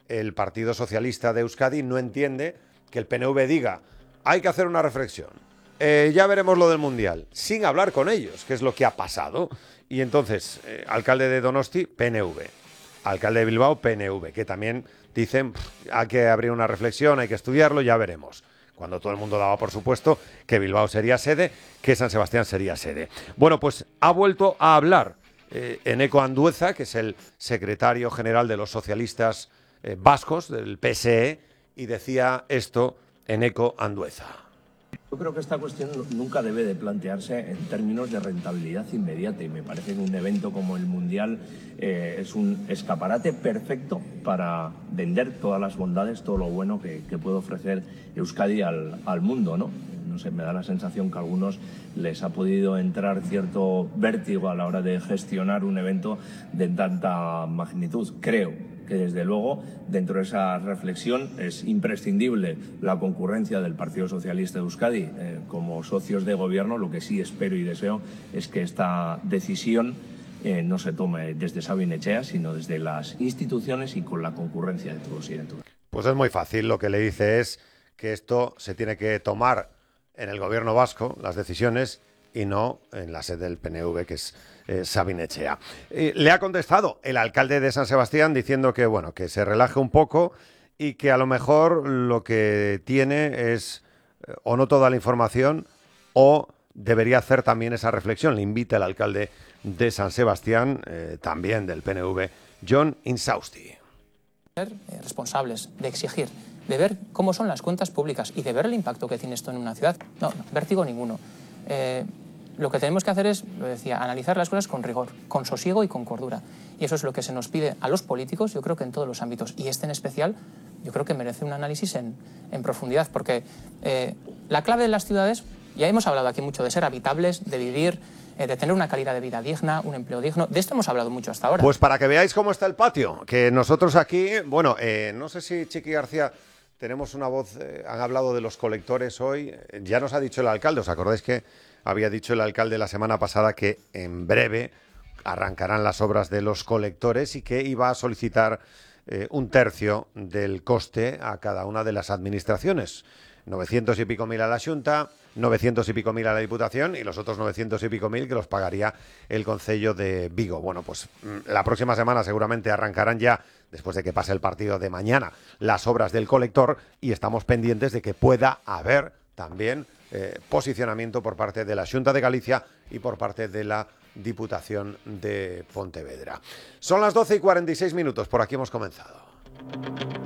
el Partido Socialista de Euskadi no entiende que el PNV diga hay que hacer una reflexión, ya veremos lo del Mundial, sin hablar con ellos, que es lo que ha pasado. Y entonces, alcalde de Donosti, PNV, alcalde de Bilbao, PNV, que también dicen hay que abrir una reflexión, hay que estudiarlo, ya veremos. Cuando todo el mundo daba por supuesto que Bilbao sería sede, que San Sebastián sería sede. Bueno, pues ha vuelto a hablar Eneko Andueza, que es el secretario general de los socialistas vascos, del PSE, y decía esto Eneko Andueza. Yo creo que esta cuestión nunca debe de plantearse en términos de rentabilidad inmediata, y me parece que un evento como el Mundial es un escaparate perfecto para vender todas las bondades, todo lo bueno que puede ofrecer Euskadi al mundo, ¿no? No sé, me da la sensación que a algunos les ha podido entrar cierto vértigo a la hora de gestionar un evento de tanta magnitud. Creo que desde luego dentro de esa reflexión es imprescindible la concurrencia del Partido Socialista de Euskadi como socios de gobierno. Lo que sí espero y deseo es que esta decisión no se tome desde Sabin Etxea, sino desde las instituciones y con la concurrencia de todos y de todas. Pues es muy fácil, lo que le dice es que esto se tiene que tomar en el gobierno vasco, las decisiones, y no en la sede del PNV, que es Sabin Etxea. Le ha contestado el alcalde de San Sebastián diciendo que, bueno, que se relaje un poco y que a lo mejor lo que tiene es o no toda la información o debería hacer también esa reflexión. Le invita el alcalde de San Sebastián, también del PNV, Jon Insausti. Ser responsables, de exigir, de ver cómo son las cuentas públicas y de ver el impacto que tiene esto en una ciudad. No, vértigo ninguno. Lo que tenemos que hacer es, lo decía, analizar las cosas con rigor, con sosiego y con cordura. Y eso es lo que se nos pide a los políticos, yo creo que en todos los ámbitos. Y este en especial, yo creo que merece un análisis en profundidad, porque la clave de las ciudades, ya hemos hablado aquí mucho de ser habitables, de vivir, de tener una calidad de vida digna, un empleo digno. De esto hemos hablado mucho hasta ahora. Pues para que veáis cómo está el patio, que nosotros aquí, bueno, no sé si Chiqui García tenemos una voz, han hablado de los colectores hoy, ya nos ha dicho el alcalde, ¿os acordáis que había dicho el alcalde la semana pasada que en breve arrancarán las obras de los colectores y que iba a solicitar un tercio del coste a cada una de las administraciones? 900 y pico mil a la Xunta, 900 y pico mil a la Diputación y los otros 900 y pico mil que los pagaría el Concello de Vigo. Bueno, pues la próxima semana seguramente arrancarán ya, después de que pase el partido de mañana, las obras del colector, y estamos pendientes de que pueda haber también posicionamiento por parte de la Xunta de Galicia y por parte de la Diputación de Pontevedra. Son las 12:46, por aquí hemos comenzado.